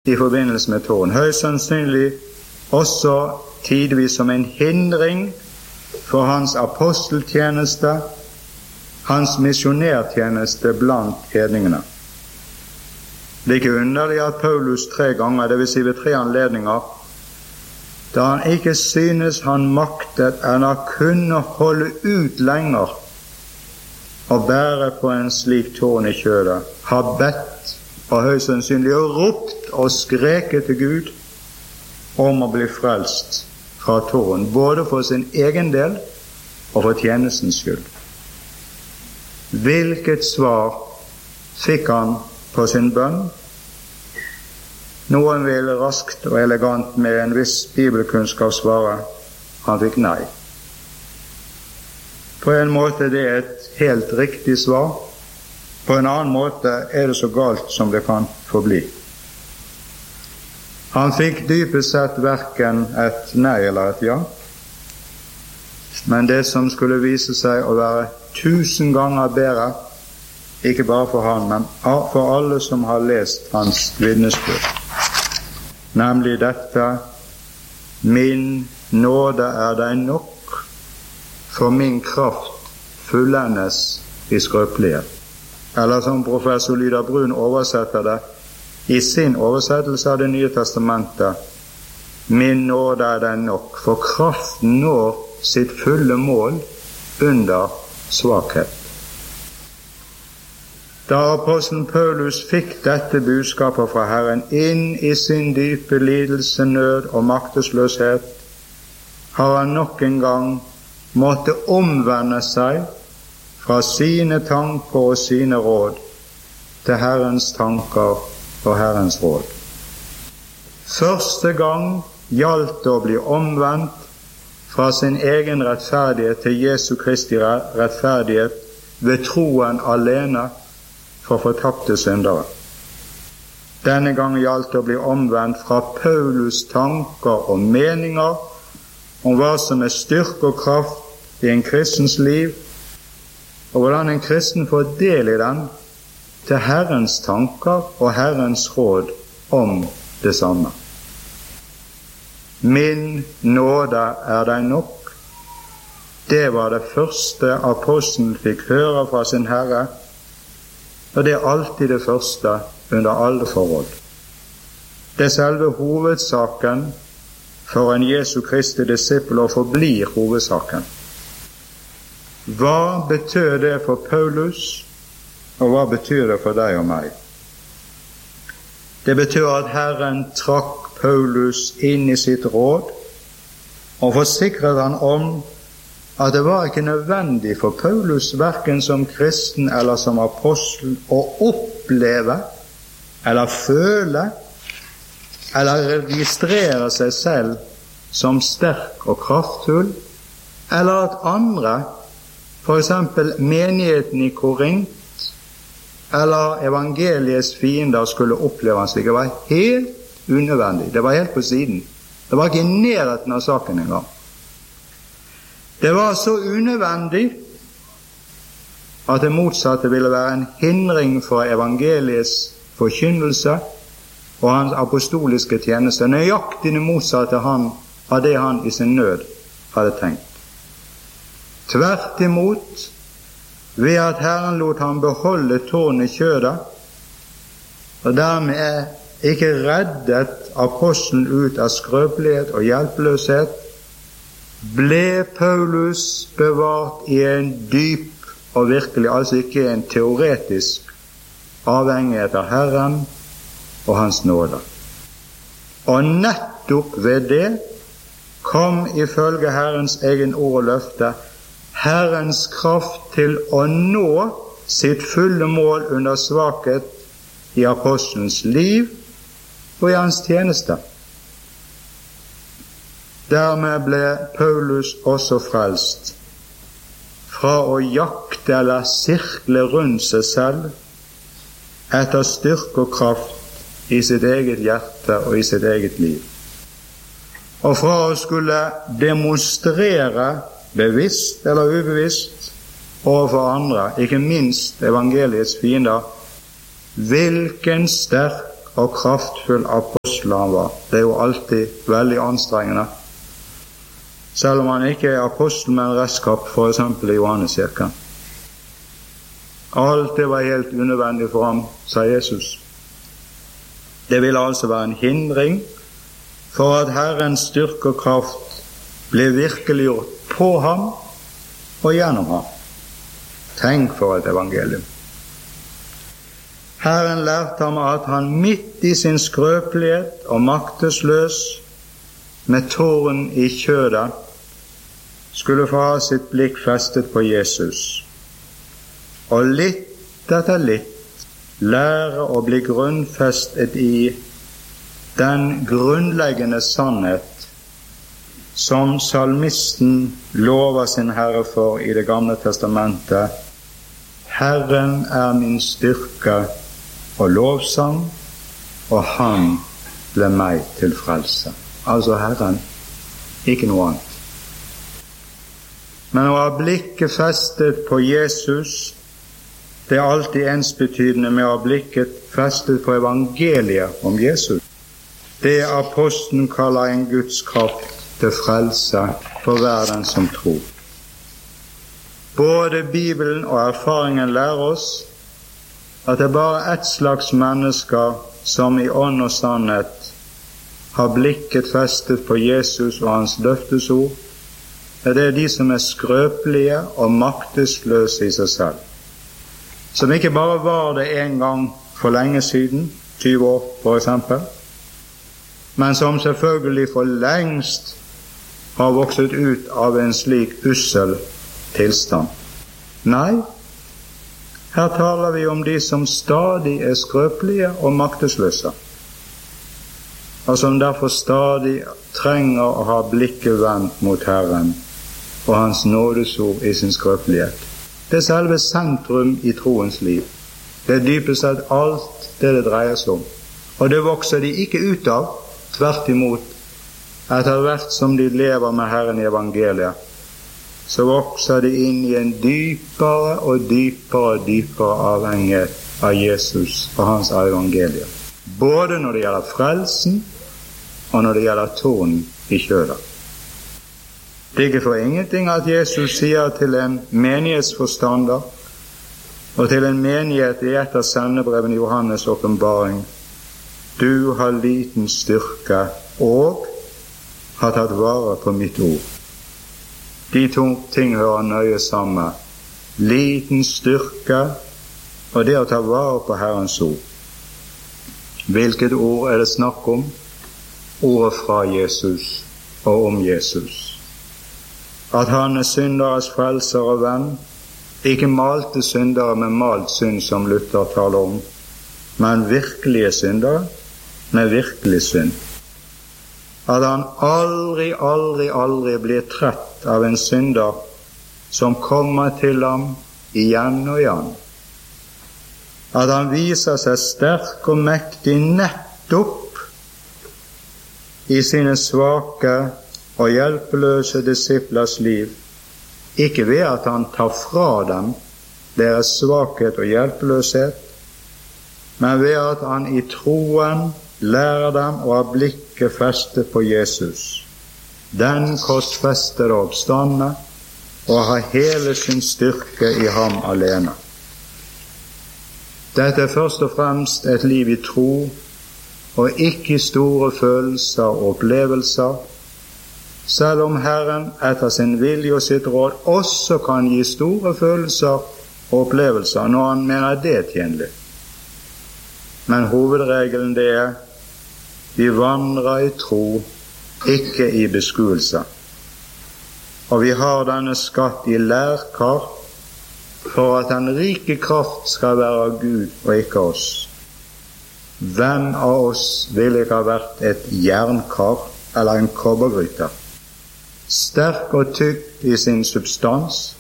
i forbindelse med tåren. Høyst sannsynlig også tidvis som en hindring for hans aposteltjeneste, hans misjonærtjeneste blant hedningene. Det er ikke underlig at Paulus 3 ganger, det vil si ved 3 anledninger, da han ikke synes han maktet eller kunne holde ut lenger og bære på en slik tårn i kjødet, har bedt og høyst sannsynlig og ropt og skreket til Gud om å bli frelst fra tårn, både for sin egen del og for tjenestens skyld. Hvilket svar fikk han på sin bønn? Noen vil raskt og elegant med en viss bibelkunnskap svare, han fikk nei. På en måte det er et helt riktig svar, på en annen måte er det så galt som det kan forbli. Han fikk dypest sett hverken et nei eller et ja, men det som skulle vise seg å være 1000 ganger bedre, ikke bare for han, men for alle som har lest hans vitnesbyrd, nemlig dette: min nåde er deg nok, for min kraft fullendes i skrøpelighet. Eller som professor Lyder Brun oversetter det i sin oversettelse av Det nye testamentet: min nåde er deg nok, for kraften når sitt fulle mål under svakhet. Da apostelen Paulus fikk dette budskapet fra Herren inn i sin dype lidelse, nød og maktesløshet, har han nok en gang måtte omvende seg fra sine tanker og sine råd til Herrens tanker og Herrens råd. Første gang gjaldt det å bli omvendt fra sin egen rettferdighet til Jesu Kristi rettferdighet ved troen alene for fortapte syndere. Denne gang gjaldt det å bli omvendt fra Paulus tanker og meninger om hva som er styrke og kraft i en kristens liv, og hvordan en kristen får del i den, til Herrens tanker og Herrens råd om det samme. Min nåde er deg nok. Det var det første apostelen fikk høre fra sin Herre, og det er alltid det første under alle forhold. Det er selve hovedsaken for en Jesu Kristi disippel, og forblir hovedsaken. Hva betyr det for Paulus, og hva betyr det for deg og meg? Det betyr at Herren trakk Paulus inn i sitt råd og forsikret han om at det var ikke nødvendig for Paulus, hverken som kristen eller som apostel, å oppleve eller føle eller registrere seg selv som sterk og kraftfull, eller at andre, for eksempel menigheten i Korint eller evangeliets fiender, skulle oppleve han slik. Det var helt unødvendig. Det var helt på siden. Det var ikke i nærheten av saken engang. Det var så unødvendig at det motsatte ville være en hindring for evangeliets forkynnelse og hans apostoliske tjeneste, nøyaktig det motsatte av det han i sin nød hadde tenkt. Tvert imot, ved at Herren lot ham beholde tårn i kjødet, og dermed er ikke reddet apostelen ut av skrøpelighet og hjelpeløshet, ble Paulus bevart i en dyp og virkelig, altså ikke en teoretisk avhengighet av Herren og hans nåde. Og nettopp ved det kom ifølge Herrens egen ord og løfte Herrens kraft til å nå sitt fulle mål under svakhet i apostelens liv og i hans tjeneste. Dermed ble Paulus også frelst fra å jakte eller sirkle rundt seg selv etter styrke og kraft i sitt eget hjerte og i sitt eget liv, og fra å skulle demonstrere bevisst eller ubevisst overfor andre, ikke minst evangeliets fiender, hvilken sterk og kraftfull apostel han var. Det er jo alltid veldig anstrengende. Selv om han ikke er apostel med en redskap, for eksempel i Johanneskirken. Alt det var helt unødvendig for ham, sa Jesus. Det ville altså være en hindring for at Herrens styrke og kraft ble virkeliggjort på ham og gjennom ham. Tenk for et evangelium. Herren lærte ham at han midt i sin skrøpelighet og maktesløs med tåren i kjødet skulle få ha sitt blikk festet på Jesus, og litt etter litt lære å bli grunnfestet i den grunnleggende sannhet som salmisten lover sin Herre for i Det gamle testamentet. Herren er min styrke og lovsang, og han ble meg til frelse. Altså Herren, ikke noe annet. Men å ha blikket festet på Jesus, det er alltid ensbetydende med å ha blikket festet på evangeliet om Jesus. Det apostelen kaller en Guds kraft til frelse for hver den som tror. Både Bibelen og erfaringen lærer oss at det er bare ett slags mennesker som i ånd og sannhet har blikket festet på Jesus og hans løftesord. Det er de som er skrøpelige og maktesløse i seg selv, som ikke bare var det en gang for lenge siden, 20 år for eksempel, men som selvfølgelig for lengst har vokset ut av en slik ussel tilstand. Nei, her taler vi om de som stadig er skrøpelige og maktesløse, og som derfor stadig trenger å ha blikket vendt mot Herren og hans nådesord i sin skrøpelighet. Det er selve sentrum i troens liv. Det er dypest sett alt det dreier seg om. Og det vokser de ikke ut av, tvert imot. Etter hvert som de lever med Herren i evangeliet, så vokser de inn i en dypere og dypere og dypere avhengighet av Jesus og hans evangelium. Både når det gjelder frelsen, og når det gjelder tåren i kjødet. Det er ikke for ingenting at Jesus sier til en menighetsforstander og til en menighet i et av sendebrevene i Johannes' åpenbaring: du har liten styrke og har tatt vare på mitt ord. De to ting hører nøye sammen. Liten styrke og det å ta vare på Herrens ord. Hvilket ord er det snakk om? Ordet fra Jesus og om Jesus. At han er synderes frelser og venn, ikke malte syndere med malt synd som Luther taler om, men virkelige syndere med virkelig synd. At han aldri blir trett av en synder som kommer til ham igjen og igjen. At han viser seg sterk og mektig nettopp i sine svake og hjelpeløse disiplers liv, ikke ved at han tar fra dem deres svakhet og hjelpeløshet, men ved at han i troen lærer dem å ha blikket festet på Jesus, den korsfestede oppstandne, og ha hele sin styrke i ham alene. Dette er først og fremst et liv i tro, og ikke i store følelser og opplevelser, selv om Herren etter sin vilje og sitt råd også kan gi store følelser og opplevelser når han mener det er tjenlig. Men hovedregelen det er: vi vandrer i tro, ikke i beskuelse. Og vi har denne skatt i lærkar for at den rike kraft skal være av Gud og ikke oss. Hvem av oss ville ikke ha vært et jernkar eller en kobbergryter? Sterk og tykk i sin substans,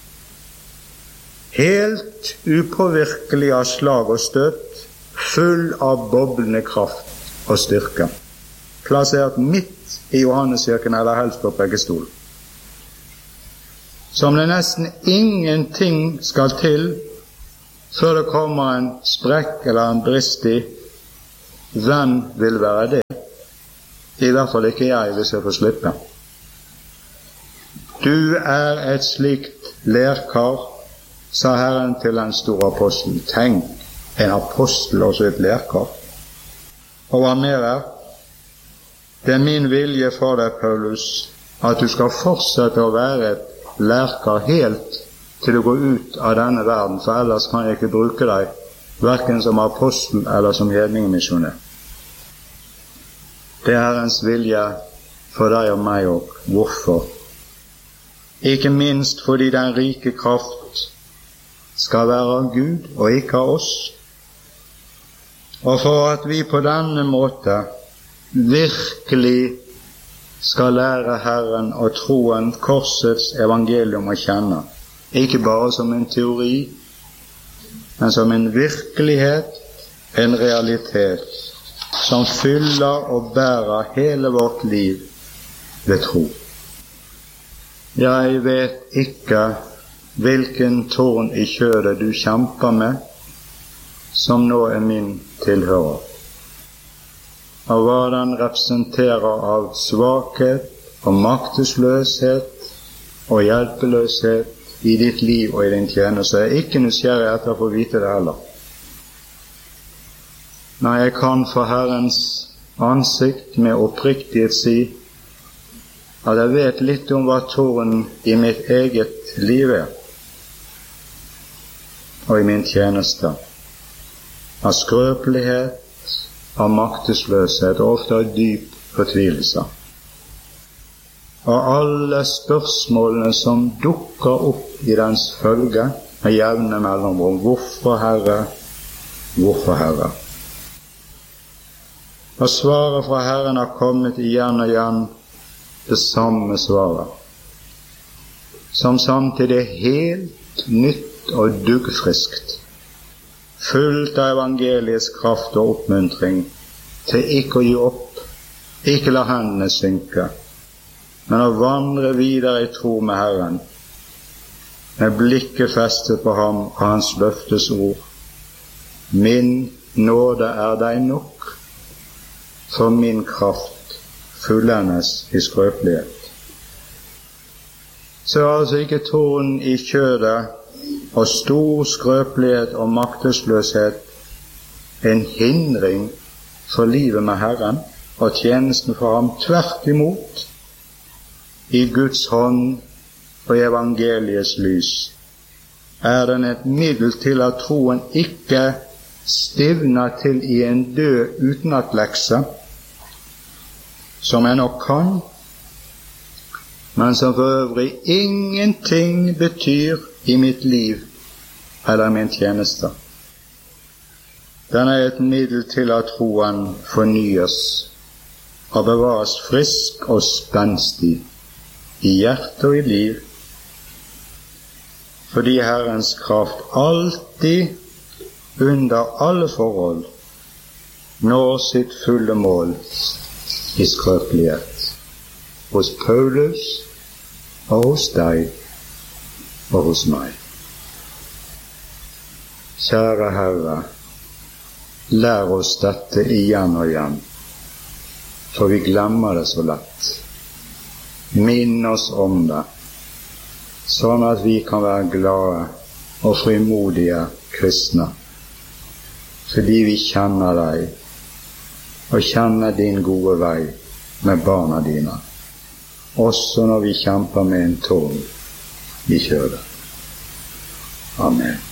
helt upåvirkelig av slag og støt, full av boblende kraft og styrke, plassert midt i Johanneskirken eller helst på prekestolen, som det nesten ingenting skal til før det kommer en sprekk eller en brist i, hvem vil være det? I hvert fall ikke jeg, hvis jeg får slippe. Du er et slikt lærkar, sa Herren til den store apostel. Tenk, en apostel også et lærkar. Og hva mer er? Det er min vilje for deg, Paulus, at du skal fortsette å være et lærkar helt til du går ut av denne verden, for ellers kan jeg ikke bruke deg, hverken som apostel eller som hedningemisjonær. Det er Herrens vilje for deg og meg, og hvorfor? Ikke minst fordi den rike kraft skal være av Gud og ikke av oss. Og for at vi på denne måte virkelig skal lære Herren og troen korsets evangelium å kjenne, ikke bare som en teori, men som en virkelighet, en realitet, som fyller og bærer hele vårt liv ved tro. Jeg vet ikke hvilken tårn i kjødet du kjemper med, som nå er min tilhører, og hva den representerer av svakhet og maktesløshet og hjelpeløshet i ditt liv og i din tjeneste. Jeg er ikke nysgjerrig etter å få vite det heller. Nei, jeg kan for Herrens ansikt med oppriktighet si at jeg vet litt om hva tårn i mitt eget liv er, og i min tjeneste, av skrøpelighet, av maktesløshet og ofte av dyp fortvilelse. Og alle spørsmålene som dukker opp i dens følge med jevne mellomrom. Hvorfor, Herre? Hvorfor, Herre? Og svaret fra Herren har kommet igjen og igjen, det samme svaret, som samtidig er helt nytt og duggfriskt, fullt av evangeliets kraft og oppmuntring til ikke å gi opp, ikke la hendene synke, men å vandre videre i tro med Herren, med blikket festet på ham og hans løftes ord. Min nåde er deg nok, for min kraft fullendes i skrøpelighet. Så er altså ikke tårn i kjødet og stor skrøpelighet og maktesløshet en hindring for livet med Herren og tjenesten for ham. Tvert imot, i Guds hånd og i evangeliets lys er den et middel til at troen ikke stivner til i en død utenatlekkse, som jeg nok kan, men som for øvrig ingenting betyr i mitt liv eller min tjeneste. Den er et middel til at troen fornyes og bevares frisk og spenstig i hjerte og i liv, fordi Herrens kraft alltid, under alle forhold, når sitt fulle mål i skrøpelighet, hos Paulus og hos deg og hos meg. Kjære Herre, lær oss dette igjen og igjen, for vi glemmer det så lett. Minn oss om det, sånn at vi kan være glade og frimodige kristne, fordi vi kjenner deg og kjenner din gode vei med barna dine, også når vi kjemper med en tårn i kjødet. Amen.